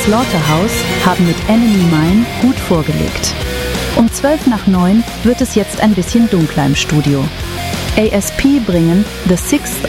Slaughterhouse haben mit Enemy Mine gut vorgelegt. Um 8:12 wird es jetzt ein bisschen dunkler im Studio. ASP bringen The 6th